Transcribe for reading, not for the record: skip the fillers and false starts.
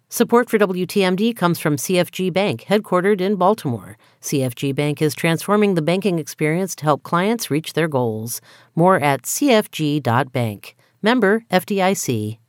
Support for WTMD comes from CFG Bank, headquartered in Baltimore. CFG Bank is transforming the banking experience to help clients reach their goals. More at cfg.bank. Member FDIC.